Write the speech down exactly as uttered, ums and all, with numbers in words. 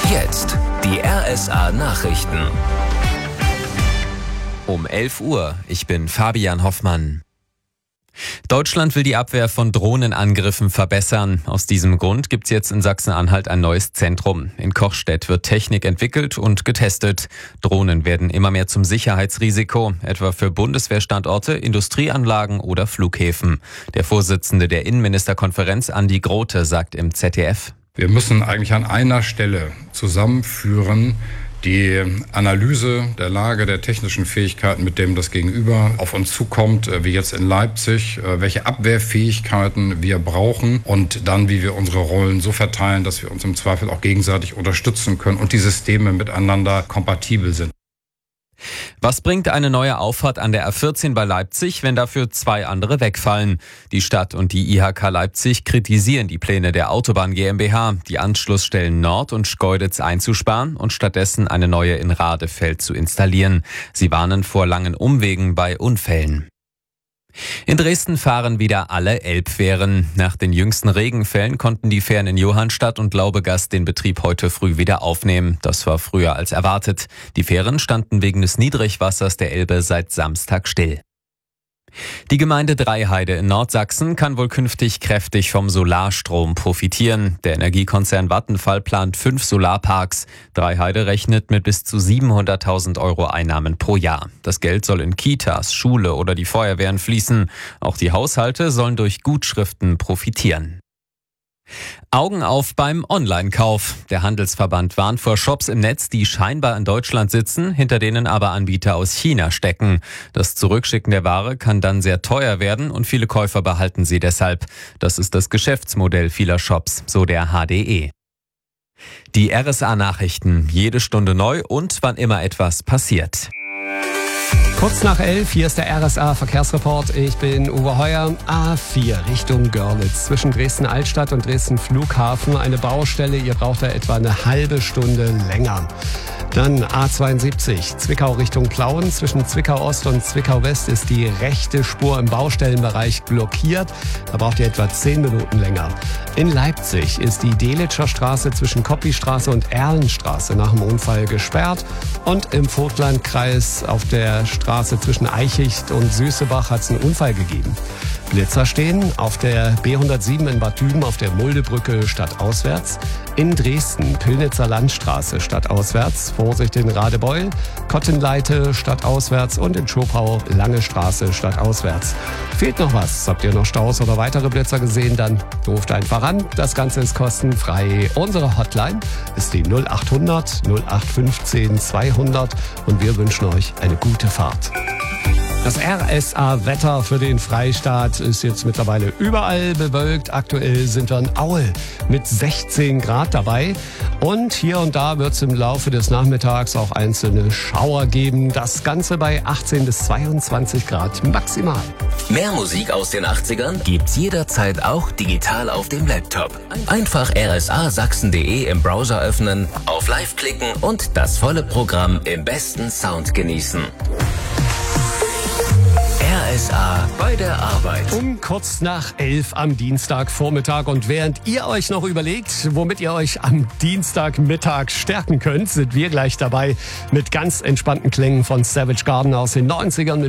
Jetzt die R S A-Nachrichten. Um elf Uhr, ich bin Fabian Hoffmann. Deutschland will die Abwehr von Drohnenangriffen verbessern. Aus diesem Grund gibt es jetzt in Sachsen-Anhalt ein neues Zentrum. In Kochstedt wird Technik entwickelt und getestet. Drohnen werden immer mehr zum Sicherheitsrisiko, etwa für Bundeswehrstandorte, Industrieanlagen oder Flughäfen. Der Vorsitzende der Innenministerkonferenz, Andi Grote, sagt im Z D F: Wir müssen eigentlich an einer Stelle zusammenführen, die Analyse der Lage der technischen Fähigkeiten, mit dem das Gegenüber auf uns zukommt, wie jetzt in Leipzig, welche Abwehrfähigkeiten wir brauchen und dann, wie wir unsere Rollen so verteilen, dass wir uns im Zweifel auch gegenseitig unterstützen können und die Systeme miteinander kompatibel sind. Was bringt eine neue Auffahrt an der A vierzehn bei Leipzig, wenn dafür zwei andere wegfallen? Die Stadt und die I H K Leipzig kritisieren die Pläne der Autobahn GmbH, die Anschlussstellen Nord und Schkeuditz einzusparen und stattdessen eine neue in Radefeld zu installieren. Sie warnen vor langen Umwegen bei Unfällen. In Dresden fahren wieder alle Elbfähren. Nach den jüngsten Regenfällen konnten die Fähren in Johannstadt und Laubegast den Betrieb heute früh wieder aufnehmen. Das war früher als erwartet. Die Fähren standen wegen des Niedrigwassers der Elbe seit Samstag still. Die Gemeinde Dreiheide in Nordsachsen kann wohl künftig kräftig vom Solarstrom profitieren. Der Energiekonzern Vattenfall plant fünf Solarparks. Dreiheide rechnet mit bis zu siebenhunderttausend Euro Einnahmen pro Jahr. Das Geld soll in Kitas, Schule oder die Feuerwehren fließen. Auch die Haushalte sollen durch Gutschriften profitieren. Augen auf beim Online-Kauf. Der Handelsverband warnt vor Shops im Netz, die scheinbar in Deutschland sitzen, hinter denen aber Anbieter aus China stecken. Das Zurückschicken der Ware kann dann sehr teuer werden und viele Käufer behalten sie deshalb. Das ist das Geschäftsmodell vieler Shops, so der H D E. Die R S A-Nachrichten, jede Stunde neu und wann immer etwas passiert. Kurz nach elf, hier ist der R S A-Verkehrsreport. Ich bin Uwe Heuer. A vier Richtung Görlitz. Zwischen Dresden-Altstadt und Dresden-Flughafen eine Baustelle. Ihr braucht da etwa eine halbe Stunde länger. Dann A zweiundsiebzig, Zwickau Richtung Plauen. Zwischen Zwickau-Ost und Zwickau-West ist die rechte Spur im Baustellenbereich blockiert. Da braucht ihr etwa zehn Minuten länger. In Leipzig ist die Delitscher Straße zwischen Koppistraße und Erlenstraße nach dem Unfall gesperrt. Und im Vogtlandkreis auf der Straße zwischen Eichicht und Süßebach hat es einen Unfall gegeben. Blitzer stehen auf der B hundertsieben in Bad Düben auf der Muldebrücke stadtauswärts. In Dresden Pillnitzer Landstraße stadtauswärts. Vorsicht in Radebeul, Kottenleite stadtauswärts und in Schopau Lange Straße stadtauswärts. Fehlt noch was? Habt ihr noch Staus oder weitere Blitzer gesehen? Dann ruft einfach an. Das Ganze ist kostenfrei. Unsere Hotline ist die null acht hundert null acht fünfzehn zweihundert und wir wünschen euch eine gute Fahrt. Das R S A-Wetter für den Freistaat ist jetzt mittlerweile überall bewölkt. Aktuell sind wir in Aue mit sechzehn Grad dabei. Und hier und da wird es im Laufe des Nachmittags auch einzelne Schauer geben. Das Ganze bei achtzehn bis zweiundzwanzig Grad maximal. Mehr Musik aus den achtzigern gibt's jederzeit auch digital auf dem Laptop. Einfach r s a sachsen punkt d e im Browser öffnen, auf Live klicken und das volle Programm im besten Sound genießen. R S A bei der Arbeit. Um kurz nach elf am Dienstagvormittag. Und während ihr euch noch überlegt, womit ihr euch am Dienstagmittag stärken könnt, sind wir gleich dabei mit ganz entspannten Klängen von Savage Garden aus den neunzigern.